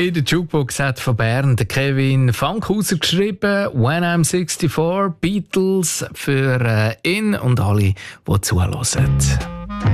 In der Jukebox hat von Bern der Kevin Funkhauser geschrieben, «When I'm 64», Beatles für ihn und alle, die zuhören.